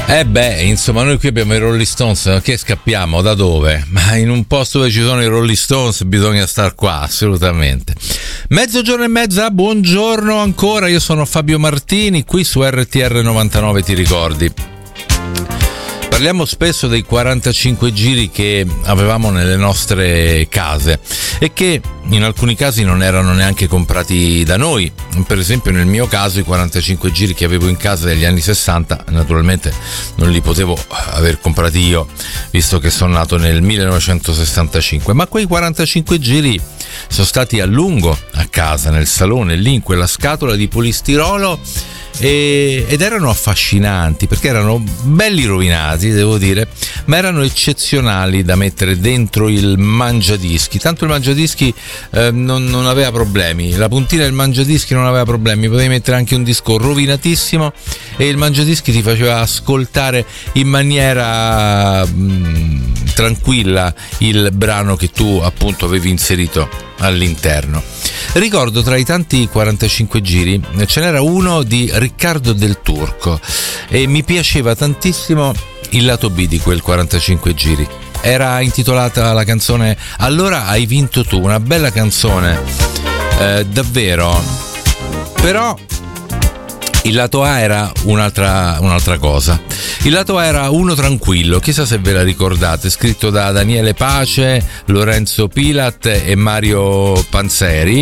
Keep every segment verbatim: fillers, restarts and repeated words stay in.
Eh beh, insomma, noi qui abbiamo i Rolling Stones, che scappiamo? Da dove? Ma in un posto dove ci sono i Rolling Stones bisogna star qua, assolutamente. Mezzogiorno e mezza, buongiorno ancora, io sono Fabio Martini, qui su R T R novantanove, ti ricordi? Parliamo spesso dei quarantacinque giri che avevamo nelle nostre case e che in alcuni casi non erano neanche comprati da noi. Per esempio nel mio caso i quarantacinque giri che avevo in casa degli anni sessanta naturalmente non li potevo aver comprati io, visto che sono nato nel millenovecentosessantacinque, ma quei quarantacinque giri sono stati a lungo a casa, nel salone, lì in quella scatola di polistirolo, e, ed erano affascinanti perché erano belli rovinati, devo dire, ma erano eccezionali da mettere dentro il mangiadischi. Tanto il mangiadischi eh, non, non aveva problemi, la puntina del mangiadischi non aveva problemi, potevi mettere anche un disco rovinatissimo e il mangiadischi ti faceva ascoltare in maniera mh, tranquilla il brano che tu appunto avevi inserito all'interno. Ricordo tra i tanti quarantacinque giri ce n'era uno di Riccardo Del Turco e mi piaceva tantissimo il lato B di quel quarantacinque giri. Era intitolata la canzone Allora hai vinto tu, una bella canzone, eh, davvero. Però il lato A era un'altra, un'altra cosa. Il lato A era Uno tranquillo, chissà se ve la ricordate, scritto da Daniele Pace, Lorenzo Pilat e Mario Panzeri.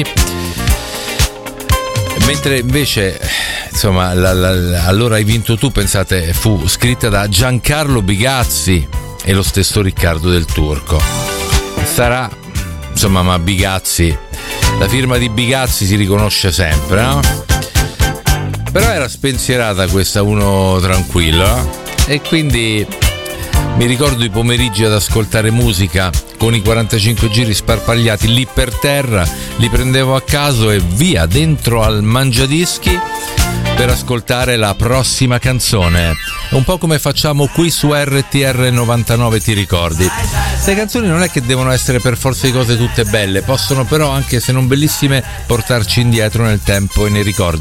Mentre invece, insomma, la, la, la, Allora hai vinto tu, pensate, fu scritta da Giancarlo Bigazzi e lo stesso Riccardo Del Turco. Sarà, insomma, ma Bigazzi, la firma di Bigazzi si riconosce sempre, no? Però era spensierata questa Uno tranquillo, eh? E quindi mi ricordo i pomeriggi ad ascoltare musica con i quarantacinque giri sparpagliati lì per terra, li prendevo a caso e via dentro al mangiadischi per ascoltare la prossima canzone. Un po' come facciamo qui su R T R novantanove, ti ricordi? Queste canzoni non è che devono essere per forza di cose tutte belle, possono però, anche se non bellissime, portarci indietro nel tempo e nei ricordi.